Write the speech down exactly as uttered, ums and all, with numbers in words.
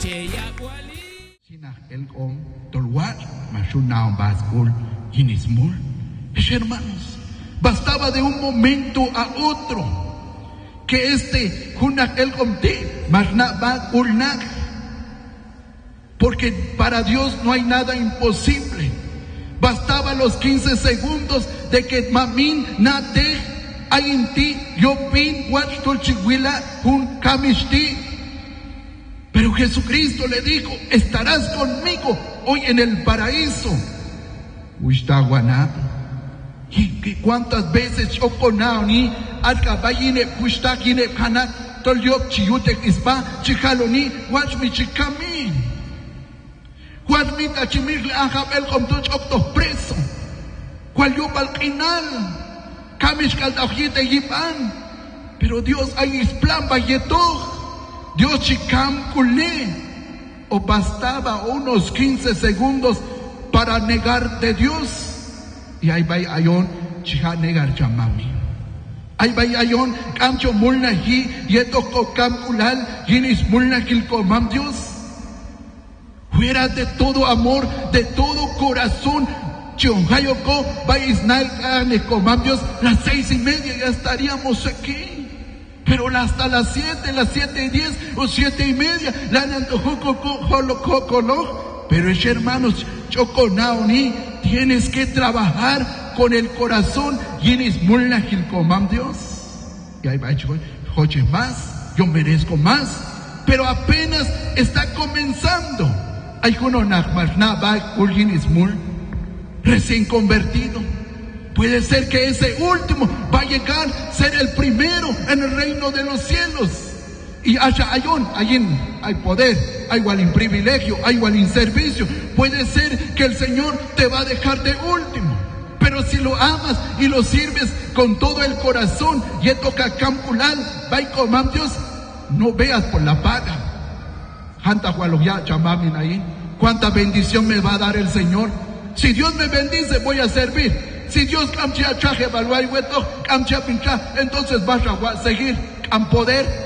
el om tolwat mashunao baskul yinismul. Hermanos, bastaba de un momento a otro que este hunak el om te mashna ba ulnak, porque para Dios no hay nada imposible. Bastaba los quince segundos de que mamin nate ayinti yopin wachtul chihuila hun kamishti. Pero Jesucristo le dijo: estarás conmigo hoy en el paraíso. Ushtaguaná. Y cuántas veces choconaoni alcabayine pushtakine kanat tolyop chiyute ispa chikaloni wachmi chikami. Wachmi tachimil ajab el comtuch octo preso. Cual yo palquinal kamish kaldajite yipan. Pero Dios hay plan bayeto. Dios chicam culé, o bastaba unos quince segundos para negar de Dios, y ahí va ayon chiha negar chamami. Ahí va ayon camcho mulna hi yetoko cam culal yinis mulna kilkomam Dios. Fuera de todo amor, de todo corazón, chionjayoko va isnal ne komam Dios, las seis y media ya estaríamos aquí. Pero hasta las siete, las siete y diez o siete y media, la pero es hermanos, choconaoni, tienes que trabajar con el corazón. Yenis mulna gilcomam Dios. Y ahí va, oye más, yo merezco más, pero apenas está comenzando. Hay uno recién convertido. Puede ser que ese último va a llegar a ser el primero en el reino de los cielos. Y haya ayón, allí hay poder, hay igual en privilegio, hay igual en servicio. Puede ser que el Señor te va a dejar de último. Pero si lo amas y lo sirves con todo el corazón, y toca campular, va y comam Dios, no veas por la paga. ¿Cuánta bendición me va a dar el Señor? Si Dios me bendice, voy a servir. Si Dios camcha traje evaluar y entonces vas a seguir en poder.